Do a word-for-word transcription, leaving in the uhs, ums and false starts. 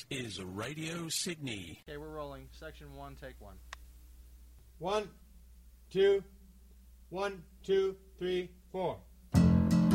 is Radio Sydney. Okay, we're rolling. Section one, take one. One, two, one, two, three, four.